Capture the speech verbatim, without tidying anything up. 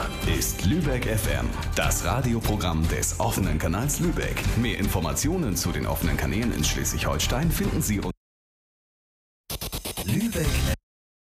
ist Lübeck F M, das Radioprogramm des offenen Kanals Lübeck. Mehr Informationen zu den offenen Kanälen in Schleswig-Holstein finden Sie unter Lübeck